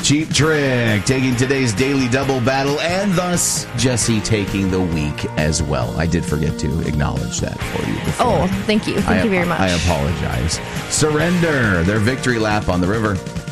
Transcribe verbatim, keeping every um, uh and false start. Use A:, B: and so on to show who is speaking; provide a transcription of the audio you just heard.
A: Cheap Trick taking today's daily double battle, and thus Jesse taking the week as well. I did forget to acknowledge that for you before.
B: Oh, thank you. Thank
A: I,
B: you very much.
A: I apologize. Surrender, their victory lap on the river.